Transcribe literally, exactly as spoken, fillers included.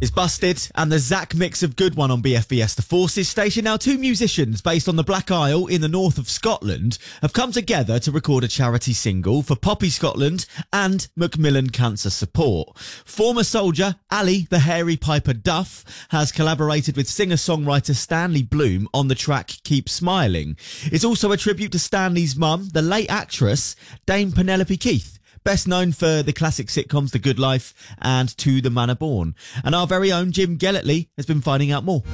It's Busted and the Zach mix of Good One on B F B S, the Forces station. Now, two musicians based on the Black Isle in the north of Scotland have come together to record a charity single for Poppy Scotland and Macmillan Cancer Support. Former soldier Ali the Hairy Piper Duff has collaborated with singer-songwriter Stanley Bloom on the track Keep Smiling. It's also a tribute to Stanley's mum, the late actress Dame Penelope Keith, best known for the classic sitcoms The Good Life and To the Manor Born. And our very own Jim Gellertley has been finding out more.